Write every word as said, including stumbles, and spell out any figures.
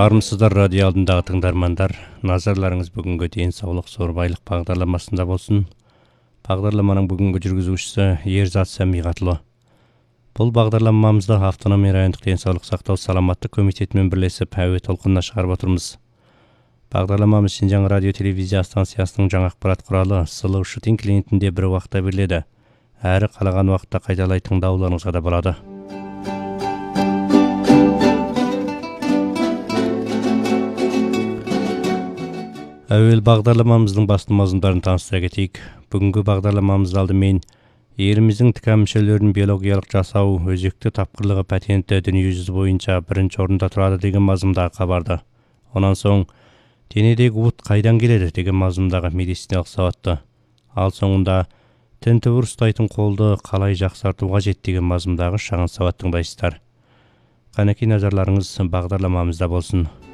Армысыздар радио алдындағы тыңдармандар. Назарларыңыз бүгінгі денсаулық зор байлық бағдарламасында болсын. Бағдарламаның бүгінгі жүргізушісі Ерзат Сәмиғатұлы. Бұл бағдарламамызда автономия райондық денсаулық сақтау саламаттық комитетімен бірлесіп әуе толқынына шығарып отырмыз. Бағдарламамыз Шинжаң радио телевизия станциясының жаңа ақпарат құралы Сұлу Шытин клиентінде бір уақытта беріледі. Әрі қалаған уақытта қайталай тыңдауларыңызға да болады. Әуел бағдарламамыздың басты мазмұндарын таныстыра кетейік. Бүгінгі бағдарламамыз алдымен еліміздің ТК мүшелерін биологиялық жасау өзекті тапқырлығы патенті дүниежүзі бойынша бірінші орында тұрады деген мазмұндағы хабарды. Онан соң денедегі от қайдан келеді деген мазмұндағы медициналық сауатты. Ал соңында тінтуір ұстайтын қолды қалай жақсарту қажет деген мазмұндағы шағын сауат тыңдайсыздар. Қанекей назарларыңыз бағдарламамызда болсын.